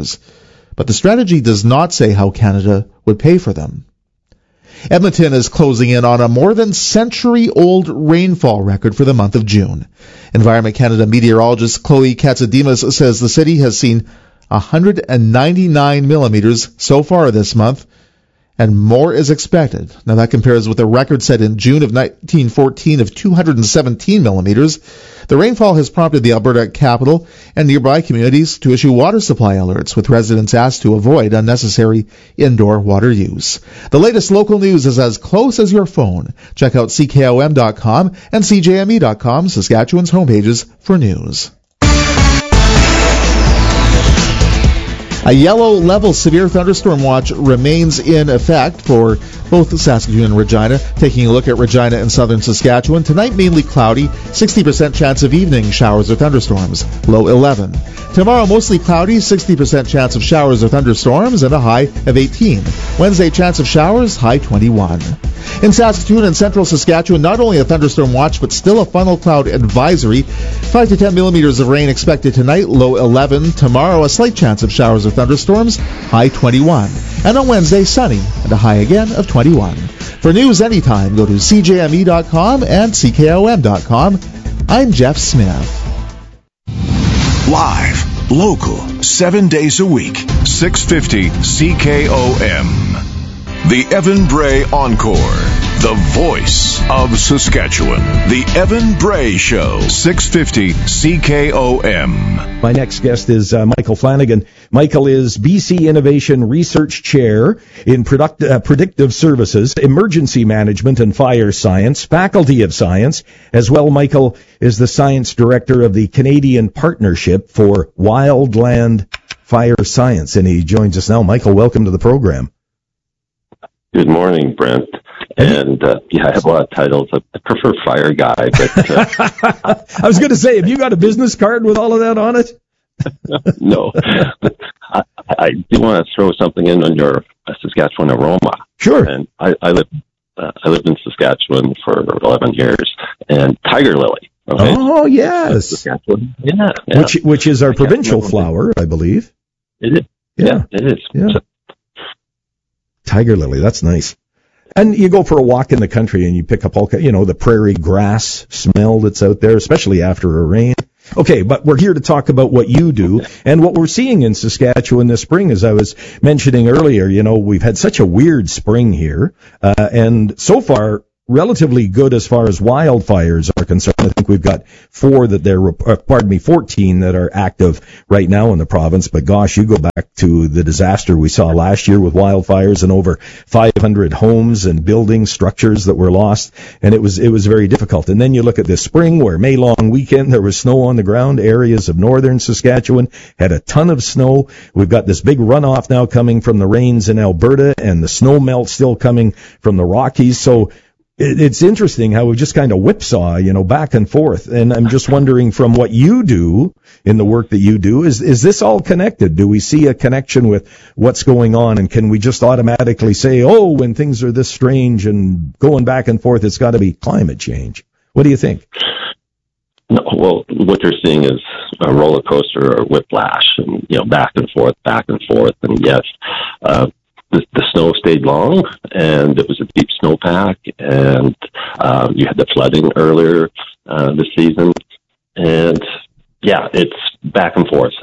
but the strategy does not say how Canada would pay for them. Edmonton is closing in on a more than century-old rainfall record for the month of June. Environment Canada meteorologist Chloe Katsademas says the city has seen 199 millimeters so far this month, and more is expected. Now that compares with a record set in June of 1914 of 217 millimeters. The rainfall has prompted the Alberta capital and nearby communities to issue water supply alerts, with residents asked to avoid unnecessary indoor water use. The latest local news is as close as your phone. Check out CKOM.com and CJME.com, Saskatchewan's homepages for news. A yellow level severe thunderstorm watch remains in effect for both Saskatoon and Regina. Taking a look at Regina and southern Saskatchewan, tonight mainly cloudy, 60% chance of evening showers or thunderstorms, low 11. Tomorrow mostly cloudy, 60% chance of showers or thunderstorms, and a high of 18. Wednesday chance of showers, high 21. In Saskatoon and central Saskatchewan, not only a thunderstorm watch, but still a funnel cloud advisory. 5 to 10 millimeters of rain expected tonight, low 11. Tomorrow, a slight chance of showers or thunderstorms, high 21. And on Wednesday, sunny and a high again of 21. For news anytime, go to CJME.com and CKOM.com. I'm Jeff Smith. Live, local, 7 days a week, 650 CKOM. The Evan Bray Encore, the voice of Saskatchewan. The Evan Bray Show, 650 CKOM. My next guest is Michael Flanagan. Michael is BC Innovation Research Chair in Predictive Services, Emergency Management and Fire Science, Faculty of Science. As well, Michael is the Science Director of the Canadian Partnership for Wildland Fire Science, and he joins us now. Michael, welcome to the program. Good morning, Brent. And, I have a lot of titles. I prefer fire guy, but... I was going to say, have you got a business card with all of that on it? No. I do want to throw something in on your Saskatchewan aroma. Sure. And I lived in Saskatchewan for 11 years, and tiger lily. Okay? Oh, yes. Saskatchewan. Yeah. Which is our provincial flower, I believe. Is it? Yeah, it is. Yeah. Tiger lily, that's nice. And you go for a walk in the country and you pick up all, the prairie grass smell that's out there, especially after a rain. Okay, but we're here to talk about what you do and what we're seeing in Saskatchewan this spring. As I was mentioning earlier, we've had such a weird spring here, and so far relatively good as far as wildfires are concerned. I think we've got 14 that are active right now in the province. But gosh, you go back to the disaster we saw last year with wildfires and over 500 homes and building structures that were lost, and it was very difficult. And then you look at this spring where May long weekend there was snow on the ground. Areas of northern Saskatchewan had a ton of snow. We've got this big runoff now coming from the rains in Alberta, and the snow melt still coming from the Rockies. So it's interesting how we just kind of whipsaw, back and forth. And I'm just wondering, from what you do in the work that you do, is this all connected? Do we see a connection with what's going on? And can we just automatically say, when things are this strange and going back and forth, it's got to be climate change? What do you think? No, well, what you're seeing is a roller coaster or whiplash, and back and forth. And yes, the snow stayed long, and it was a deep snowpack, and you had the flooding earlier this season, and yeah, it's back and forth.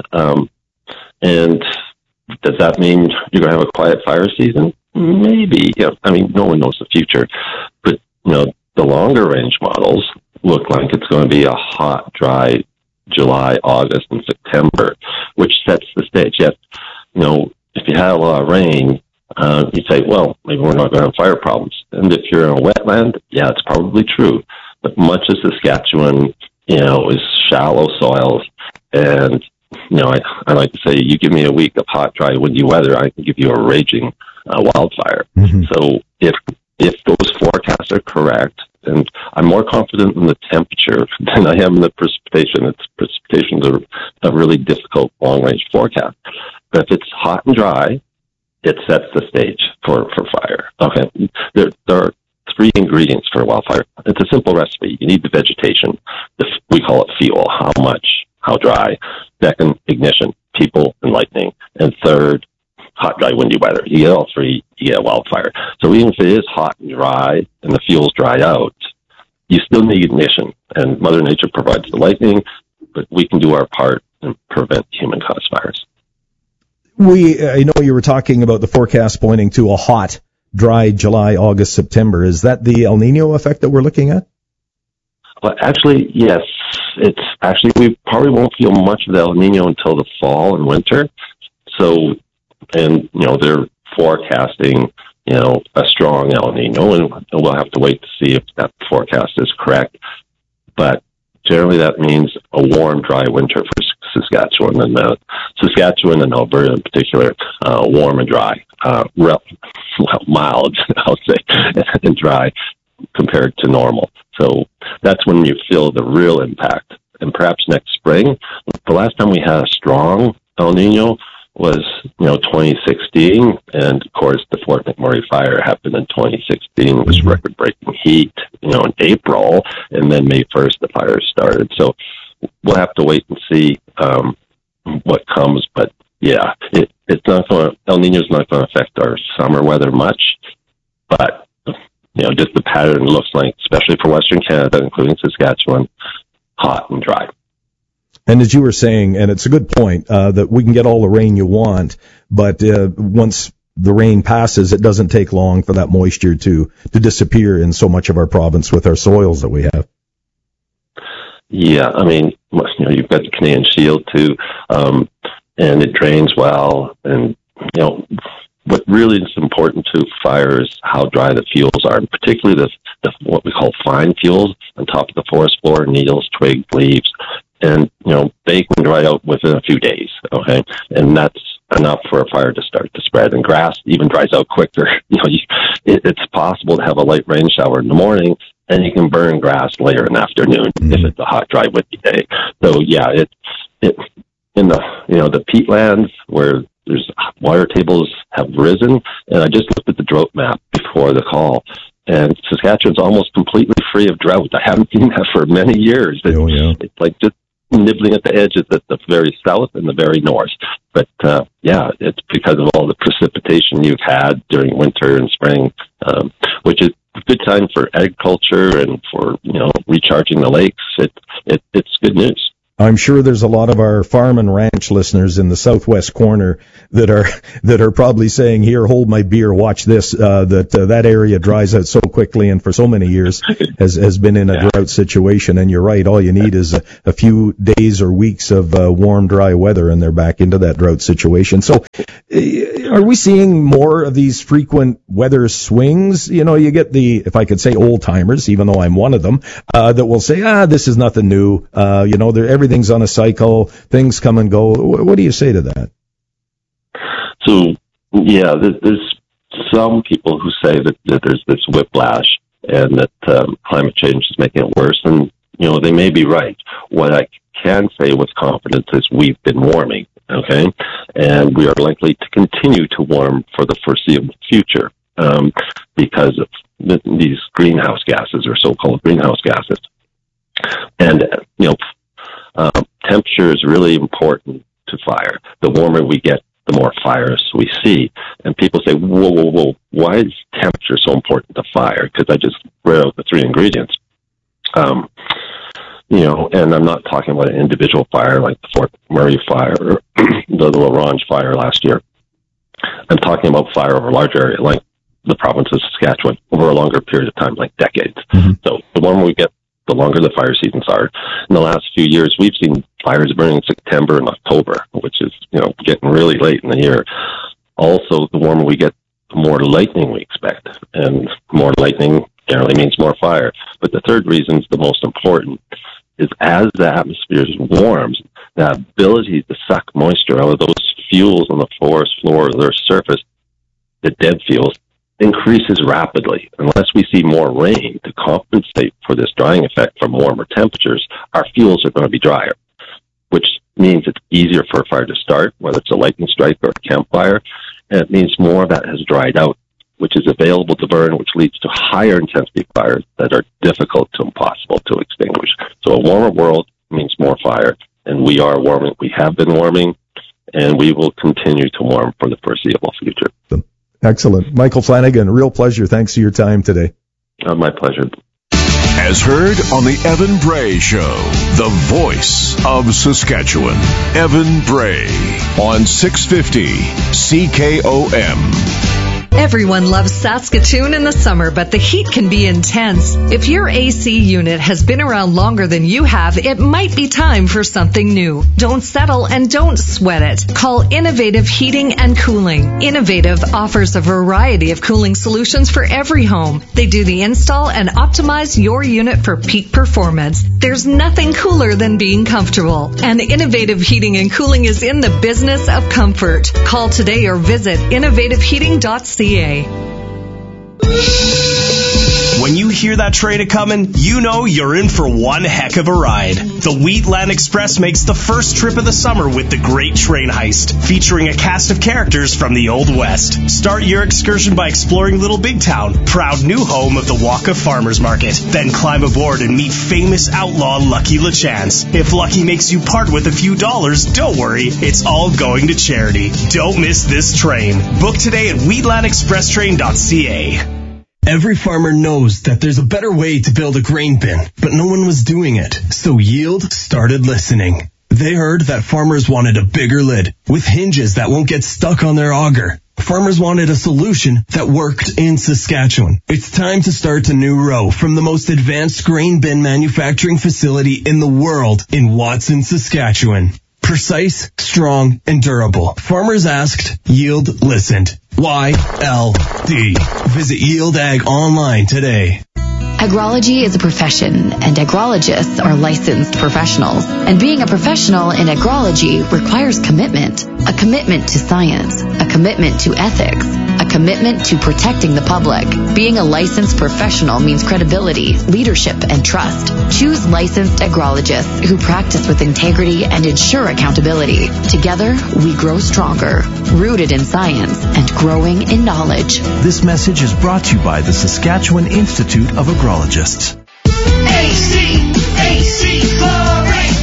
And does that mean you're going to have a quiet fire season? Maybe. No one knows the future, but the longer range models look like it's going to be a hot, dry July, August, and September, which sets the stage. Yes, if you had a lot of rain, you say, well, maybe we're not going to have fire problems. And if you're in a wetland, yeah, it's probably true. But much of Saskatchewan, is shallow soils. And, I like to say, you give me a week of hot, dry, windy weather, I can give you a raging wildfire. Mm-hmm. So if those forecasts are correct, and I'm more confident in the temperature than I am in the precipitation. Precipitation's a really difficult long-range forecast. But if it's hot and dry, it sets the stage for fire. Okay, there are 3 ingredients for a wildfire. It's a simple recipe. You need the vegetation. We call it fuel. How much? How dry? Second, ignition. People and lightning. And third, hot, dry, windy weather. You get all 3, you get a wildfire. So even if it is hot and dry and the fuels dry out, you still need ignition. And Mother Nature provides the lightning, but we can do our part and prevent human-caused fires. I know you were talking about the forecast pointing to a hot, dry July, August, September. Is that the El Nino effect that we're looking at? Well, actually, yes. It's actually, we probably won't feel much of the El Nino until the fall and winter. So, and, they're forecasting, a strong El Nino, and we'll have to wait to see if that forecast is correct. But generally that means a warm, dry winter for Saskatchewan and Alberta in particular, warm and dry, mild, I'll say, and dry compared to normal. So that's when you feel the real impact. And perhaps next spring, the last time we had a strong El Nino was, 2016. And of course, the Fort McMurray fire happened in 2016. It was record-breaking heat, in April. And then May 1st, the fire started. So we'll have to wait and see what comes. But yeah, it's not going. El Nino's not going to affect our summer weather much. But just the pattern looks like, especially for Western Canada, including Saskatchewan, hot and dry. And as you were saying, and it's a good point, that we can get all the rain you want, but once the rain passes, it doesn't take long for that moisture to disappear in so much of our province with our soils that we have. Yeah, you've got the Canadian Shield too, and it drains well. And what really is important to fire is how dry the fuels are, and particularly the what we call fine fuels on top of the forest floor, needles, twigs, leaves. And, they can dry out within a few days, okay? And that's enough for a fire to start to spread. And grass even dries out quicker. It's possible to have a light rain shower in the morning, and you can burn grass later in the afternoon if it's a hot, dry, windy day. So, yeah, it in the peatlands where there's water tables have risen, and I just looked at the drought map before the call, and Saskatchewan's almost completely free of drought. I haven't seen that for many years. It's like just nibbling at the edges at the very south and the very north. But, it's because of all the precipitation you've had during winter and spring, which is a good time for agriculture and for, recharging the lakes. It's good news. I'm sure there's a lot of our farm and ranch listeners in the southwest corner that are probably saying, "Here, hold my beer, watch this." That area dries out so quickly, and for so many years has been in a drought situation. And you're right, all you need is a few days or weeks of warm, dry weather, and they're back into that drought situation. So, are we seeing more of these frequent weather swings? You know, you get the, if I could say, old timers, even though I'm one of them, that will say, this is nothing new. Everything's on a cycle. Things come and go. What do you say to that? So, yeah, there's some people who say that there's this whiplash and that climate change is making it worse. And, they may be right. What I can say with confidence is we've been warming, okay? And we are likely to continue to warm for the foreseeable future because of these greenhouse gases, or so-called greenhouse gases. And, temperature is really important to fire. The warmer we get, the more fires we see. And people say, whoa, why is temperature so important to fire? Because I just read out the 3 ingredients. And I'm not talking about an individual fire like the Fort Murray fire or the La Ronge fire last year. I'm talking about fire over a large area like the province of Saskatchewan over a longer period of time, like decades. Mm-hmm. So the warmer we get, the longer the fire seasons are. In the last few years, we've seen fires burning in September and October, which is, getting really late in the year. Also, the warmer we get, the more lightning we expect. And more lightning generally means more fire. But the third reason is the most important, is as the atmosphere warms, the ability to suck moisture out of those fuels on the forest floor or their surface, the dead fuels, increases rapidly. Unless we see more rain to compensate for this drying effect from warmer temperatures, our fuels are going to be drier, which means it's easier for a fire to start, whether it's a lightning strike or a campfire, and it means more of that has dried out, which is available to burn, which leads to higher intensity fires that are difficult to impossible to extinguish. So a warmer world means more fire, and we are warming. We have been warming, and we will continue to warm for the foreseeable future. Excellent. Michael Flanagan, real pleasure. Thanks for your time today. My pleasure. As heard on the Evan Bray Show, the voice of Saskatchewan, Evan Bray, on 650 CKOM. Everyone loves Saskatoon in the summer, but the heat can be intense. If your AC unit has been around longer than you have, it might be time for something new. Don't settle and don't sweat it. Call Innovative Heating and Cooling. Innovative offers a variety of cooling solutions for every home. They do the install and optimize your unit for peak performance. There's nothing cooler than being comfortable. And Innovative Heating and Cooling is in the business of comfort. Call today or visit innovativeheating.ca. When you hear that train a-comin', you know you're in for one heck of a ride. The Wheatland Express makes the first trip of the summer with the Great Train Heist, featuring a cast of characters from the Old West. Start your excursion by exploring Little Big Town, proud new home of the Waka Farmers Market. Then climb aboard and meet famous outlaw Lucky LeChance. If Lucky makes you part with a few dollars, don't worry, it's all going to charity. Don't miss this train. Book today at wheatlandexpresstrain.ca. Every farmer knows that there's a better way to build a grain bin, but no one was doing it. So Yield started listening. They heard that farmers wanted a bigger lid with hinges that won't get stuck on their auger. Farmers wanted a solution that worked in Saskatchewan. It's time to start a new row from the most advanced grain bin manufacturing facility in the world in Watson, Saskatchewan. Precise, strong, and durable. Farmers asked, Yield listened. YLD. Visit Yield Ag online today. Agrology is a profession, and agrologists are licensed professionals. And being a professional in agrology requires commitment. A commitment to science, a commitment to ethics, a commitment to protecting the public. Being a licensed professional means credibility, leadership, and trust. Choose licensed agrologists who practice with integrity and ensure accountability. Together, we grow stronger, rooted in science and growing in knowledge. This message is brought to you by the Saskatchewan Institute of Agrologists. AC Flooring.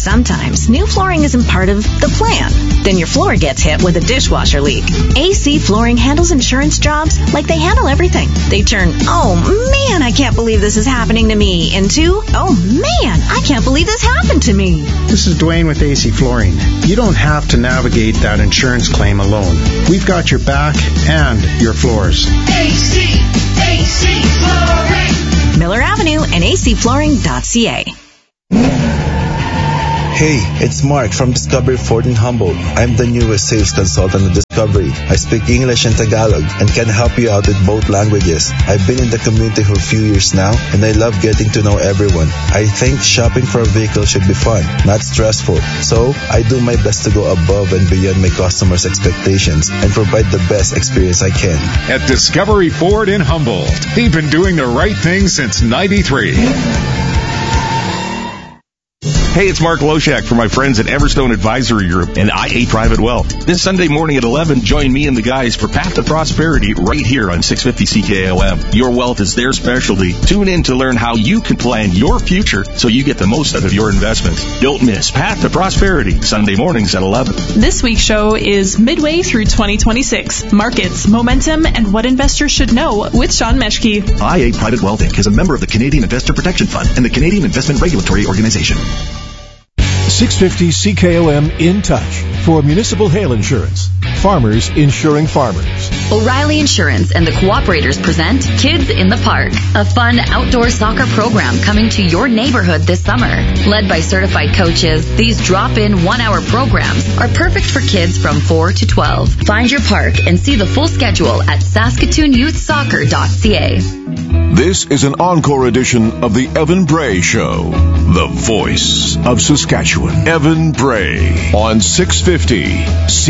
Sometimes new flooring isn't part of the plan. Then your floor gets hit with a dishwasher leak. AC Flooring handles insurance jobs like they handle everything. They turn, oh man, I can't believe this is happening to me, into, oh man, I can't believe this happened to me. This is Dwayne with AC Flooring. You don't have to navigate that insurance claim alone. We've got your back and your floors. AC Flooring. Miller Avenue and acflooring.ca. Hey, it's Mark from Discovery Ford in Humboldt. I'm the newest sales consultant at Discovery. I speak English and Tagalog and can help you out with both languages. I've been in the community for a few years now, and I love getting to know everyone. I think shopping for a vehicle should be fun, not stressful. So, I do my best to go above and beyond my customers' expectations and provide the best experience I can. At Discovery Ford in Humboldt, they've been doing the right thing since '93. Hey, it's Mark Loshak for my friends at Everstone Advisory Group and IA Private Wealth. This Sunday morning at 11, join me and the guys for Path to Prosperity right here on 650 CKOM. Your wealth is their specialty. Tune in to learn how you can plan your future so you get the most out of your investments. Don't miss Path to Prosperity, Sunday mornings at 11. This week's show is midway through 2026. Markets, momentum, and what investors should know with Sean Meschke. IA Private Wealth Inc. is a member of the Canadian Investor Protection Fund and the Canadian Investment Regulatory Organization. 650 CKOM In Touch for municipal hail insurance. Farmers insuring farmers. O'Reilly Insurance and the Cooperators present Kids in the Park, a fun outdoor soccer program coming to your neighborhood this summer. Led by certified coaches, these drop-in 1-hour programs are perfect for kids from 4 to 12. Find your park and see the full schedule at SaskatoonYouthSoccer.ca. This is an encore edition of the Evan Bray Show, the voice of Saskatchewan. Evan Bray on 650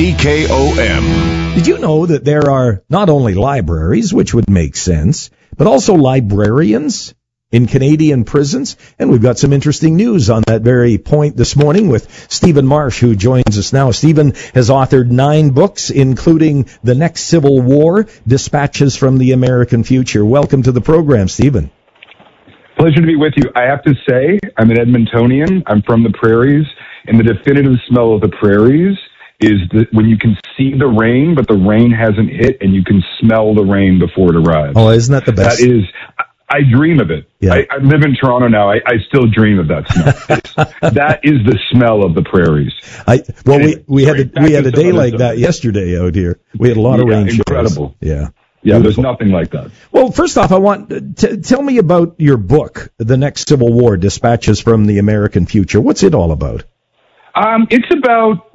CKOM. Did you know that there are not only libraries, which would make sense, but also librarians in Canadian prisons? And we've got some interesting news on that very point this morning with Stephen Marsh, who joins us now. Stephen has authored 9 books, including The Next Civil War, Dispatches from the American Future. Welcome to the program, Stephen. Pleasure to be with you. I have to say, I'm an Edmontonian. I'm from the prairies, and the definitive smell of the prairies is when you can see the rain, but the rain hasn't hit, and you can smell the rain before it arrives. Oh, isn't that the best? That is, I dream of it. Yeah. I live in Toronto now. I still dream of that smell. That is the smell of the prairies. We had a day like that yesterday out here. We had a lot of rain. Incredible. Yeah. Yeah, there's nothing like that. Well, first off, I want to tell me about your book, The Next Civil War, Dispatches from the American Future. What's it all about? It's about,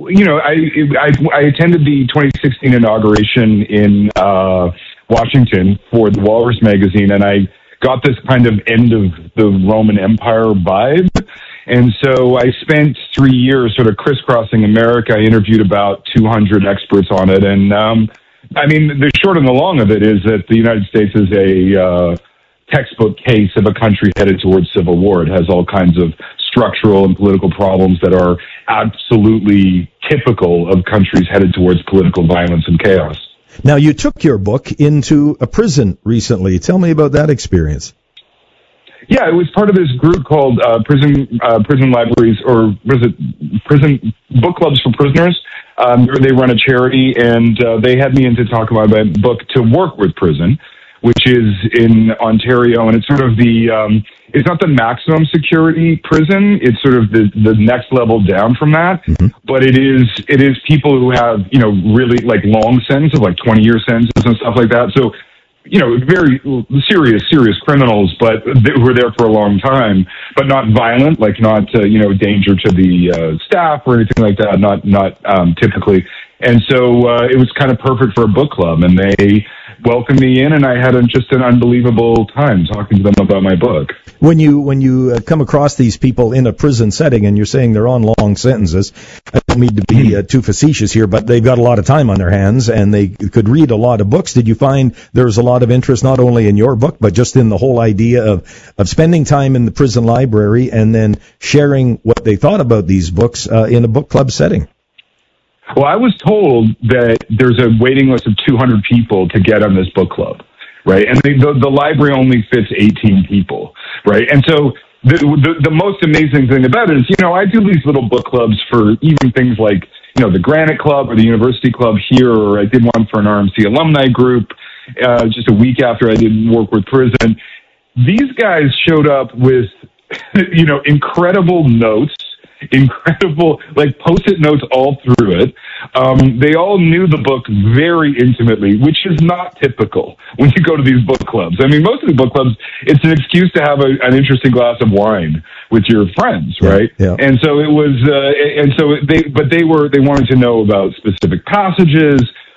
I attended the 2016 inauguration in Washington for the Walrus magazine, and I got this kind of end of the Roman Empire vibe. And so I spent 3 years sort of crisscrossing America. I interviewed about 200 experts on it, and the short and the long of it is that the United States is a textbook case of a country headed towards civil war. It has all kinds of structural and political problems that are absolutely typical of countries headed towards political violence and chaos. Now, you took your book into a prison recently. Tell me about that experience. Yeah, it was part of this group called Prison Libraries, or was it Prison Book Clubs for Prisoners? They run a charity, and they had me in to talk about my book, To Work with Prison, which is in Ontario, and it's sort of it's not the maximum security prison, it's sort of the next level down from that, but it is people who have, really like long sentences, like 20-year sentences and stuff like that, so, very serious criminals, but who are there for a long time, but not violent, like not, danger to the staff or anything like that, not typically. And so it was kind of perfect for a book club, and they welcomed me in, and I had just an unbelievable time talking to them about my book. When you come across these people in a prison setting, and you're saying they're on long sentences, I don't mean to be too facetious here, but they've got a lot of time on their hands, and they could read a lot of books. Did you find there was a lot of interest not only in your book, but just in the whole idea of spending time in the prison library and then sharing what they thought about these books in a book club setting? Well, I was told that there's a waiting list of 200 people to get on this book club, right? And the library only fits 18 people, right? And so the most amazing thing about it is, I do these little book clubs for even things like, the Granite Club or the University Club here, or I did one for an RMC alumni group just a week after I did work with prison. These guys showed up with, incredible notes, incredible, Post-it notes all through it. They all knew the book very intimately, which is not typical when you go to these book clubs. I mean, most of the book clubs, it's an excuse to have an interesting glass of wine with your friends, right? Yeah. And so it was, they wanted to know about specific passages,